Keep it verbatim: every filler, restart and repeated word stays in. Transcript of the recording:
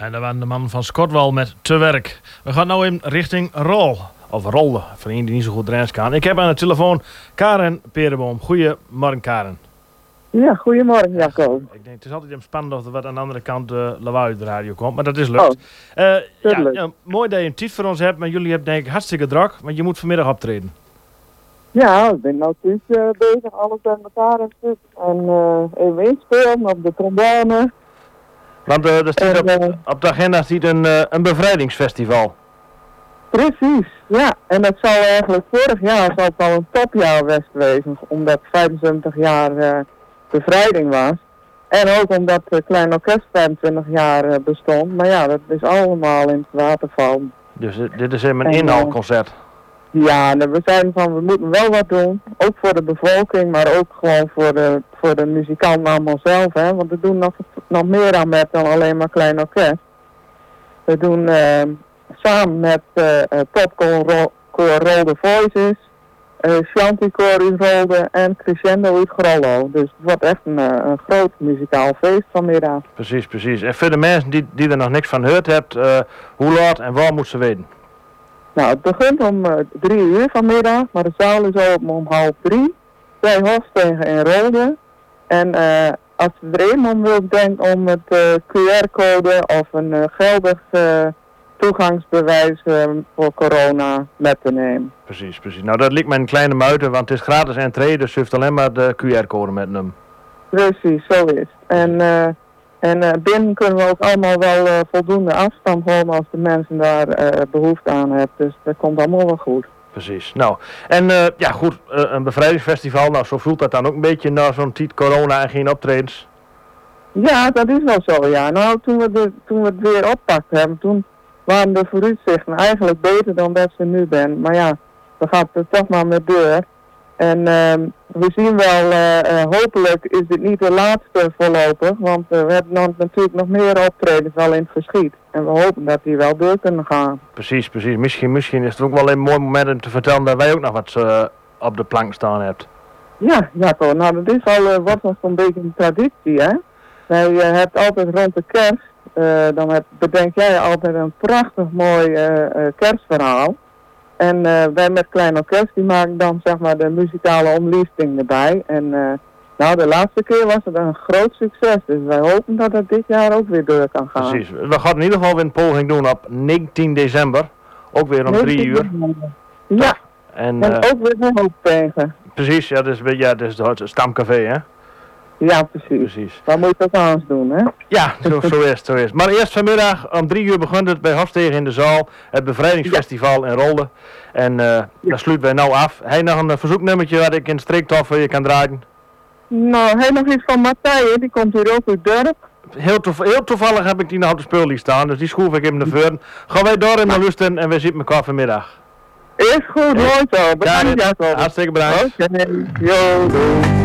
En daar waren de man van Scortwal met Te Werk. We gaan nu in richting Rol. Of Rolde, voor een die niet zo goed Drents kan. Ik heb aan de telefoon Karen Perenboom. Goedemorgen, Karen. Ja, goedemorgen, Jacco. Ik denk, het is altijd spannend of er wat aan de andere kant uh, lawaai uit de radio komt, maar dat is lukt. Oh, uh, ja, leuk. ja, mooi dat je een tijd voor ons hebt, maar jullie hebben denk ik hartstikke druk, want je moet vanmiddag optreden. Ja, ik ben nou dus uh, bezig, alles bij elkaar en zo. En uh, even inspelen op de trombone. Want uh, er staat op, En, uh, op de agenda ziet een, uh, een bevrijdingsfestival. Precies, ja. En dat zou eigenlijk vorig jaar zou het al een topjaar best wezen, omdat vijfenzeventig jaar uh, bevrijding was. En ook omdat het Klein Orkest vijfentwintig jaar uh, bestond. Maar ja, dat is allemaal in het water vallen. Dus uh, dit is een En, inhaalconcert. Ja, en we zijn van, we moeten wel wat doen. Ook voor de bevolking, maar ook gewoon voor de, voor de muzikanten allemaal zelf. Hè? Want we doen nog, nog meer aan met dan alleen maar Klein Orkest. We doen uh, samen met uh, Popcorn Rolde Voices, uh, Chanticoor uit Rolde en Crescendo uit Grollo. Dus het wordt echt een, een groot muzikaal feest vanmiddag. Precies, precies. En voor de mensen die, die er nog niks van gehoord hebben, uh, hoe laat en waar moeten ze weten? Nou, het begint om uh, drie uur vanmiddag, maar de zaal is open om half drie. Bij Hofstegen in Rolde. En uh, als je er een om wilt, denk om het uh, Q R-code of een uh, geldig uh, toegangsbewijs uh, voor corona met te nemen. Precies, precies. Nou, dat lijkt me een kleine muiten, want het is gratis entree, dus je hoeft alleen maar de Q R-code met hem. Precies, zo is het. En, uh, en uh, binnen kunnen we ook allemaal wel uh, voldoende afstand houden als de mensen daar uh, behoefte aan hebben. Dus dat komt allemaal wel goed. Precies. Nou, en uh, ja goed, uh, een bevrijdingsfestival, nou zo voelt dat dan ook een beetje na zo'n tijd corona en geen optredens. Ja, dat is wel zo, ja. Nou, toen we, de, toen we het weer oppakt hebben, toen waren de vooruitzichten eigenlijk beter dan dat ze nu zijn. Maar ja, we gaan er toch maar mee door. En uh, we zien wel, uh, uh, hopelijk is dit niet de laatste voorlopig, want uh, we hebben nog, natuurlijk nog meer optredens al in het verschiet. En we hopen dat die wel door kunnen gaan. Precies, precies. Misschien, misschien is het ook wel een mooi moment om te vertellen dat wij ook nog wat uh, op de plank staan hebben. Ja, Jacco, nou dat is al, uh, wordt al zo'n beetje een traditie, hè. Wij uh, hebben altijd rond de kerst, uh, dan heb, bedenk jij altijd een prachtig mooi uh, uh, kerstverhaal. En uh, wij met Klein Orkest, die maken dan zeg maar de muzikale omlichting erbij. En uh, nou, de laatste keer was het een groot succes. Dus wij hopen dat het dit jaar ook weer door kan gaan. Precies. We gaan in ieder geval weer een poging doen op negentien december. Ook weer om drie uur. Ja, en, en uh, ook weer een hoop tegen. Precies, ja, dat is, ja, dat is het stamcafé, hè? Ja, precies. precies. Wat moet je dat anders doen, hè? Ja, zo, zo is het, zo is het. Maar eerst vanmiddag om drie uur begint het bij Hofstegen in de zaal. Het bevrijdingsfestival in Rolde. En uh, ja. Daar sluiten wij nou af. Hij nog een uh, verzoeknummertje wat ik in streektof voor je kan draaien? Nou, hij nog iets van Matthijs, die komt hier ook uit dorp. Heel, toev heel toevallig heb ik die nou op de speellijst staan, dus die schroef ik in de veur. Gaan wij door in de lusten en we zien elkaar vanmiddag. Is goed, mooi zo. Bedankt, ja, Jacob. hartstikke bedankt. Oké, okay. Yo, doei.